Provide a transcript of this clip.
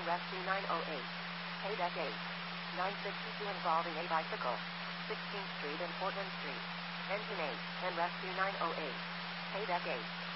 Rescue 908. Paydeck 8. 962 involving a bicycle. 16th Street and Portland Street. Engine 8 and Rescue 908. Paydeck 8.